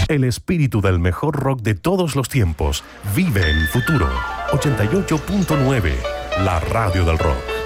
El espíritu del mejor rock de todos los tiempos vive en el futuro. 88.9, la radio del rock.